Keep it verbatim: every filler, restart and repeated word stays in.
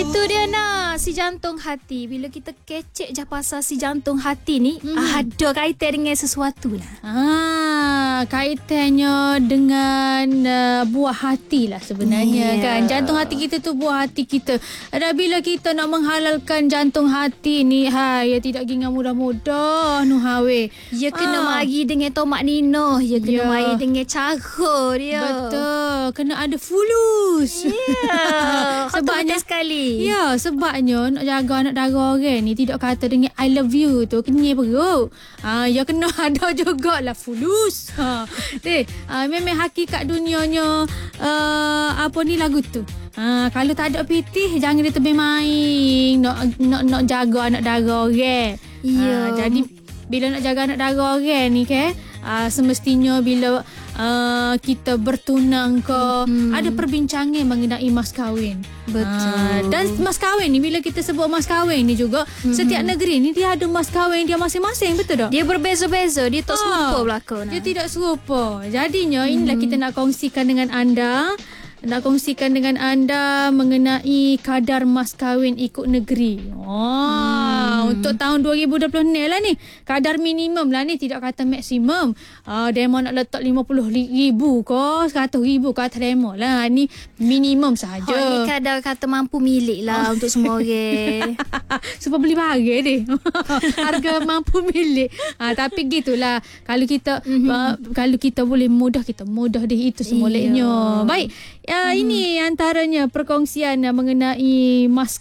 Itu dia nak si jantung hati. Bila kita kecek je pasal si jantung hati ni, hmm. ada kaitan dengan sesuatu lah. Ah, kaitannya dengan uh, buah hati lah sebenarnya, yeah. kan. Jantung hati kita tu buah hati kita. Dan bila kita nak menghalalkan jantung hati ni, hai, ya tidak gingat mudah-mudah nu hawe. Ya kena ah. mari dengan tomat nino, ya kena yeah. mari dengan cara dia. Betul, kena ada fulus. Yeah. Sebabnya sekali. Ya, sebabnya nak jaga anak dara orang ni tidak kata dengan I love you tu kenyai perut. Ah, ya kena ada jugalah fulus. Ha. Deh, ah, memang hakikat dunianya uh, apa ni lagu tu. Ha, kalau tak ada pitih jangan dia tebing main. Nak nak nak jaga anak dara orang. Ya. Ha, jadi bila nak jaga anak dara orang ni ke, uh, semestinya bila uh, kita bertunang ke, hmm. ada perbincangan mengenai mas kahwin. Betul. Uh, dan mas kahwin ni, bila kita sebut mas kahwin ni juga, hmm. setiap negeri ni dia ada mas kahwin dia masing-masing, betul tak? Dia berbeza-beza, dia tak ha, serupa berlaku. Dia tidak serupa. Jadinya hmm. inilah kita nak kongsikan dengan anda. Nak kongsikan dengan anda mengenai kadar mas kahwin ikut negeri. Oh, hmm. untuk tahun dua ribu dua puluh ni lah ni. Kadar minimum lah ni, tidak kata maksimum. Uh, demo nak letak lima puluh ribu ke, seratus ribu ke atas demo lah. Ni minimum sahaja. Oh, ni kadar kata mampu milik lah untuk semua orang. Sebab beli barang ni. Harga mampu milik. Uh, tapi gitulah. Kalau kita mm-hmm. uh, kalau kita boleh mudah, kita mudah deh, itu semolehnya. Baik. Ya, hmm. ini antaranya perkongsian mengenai mas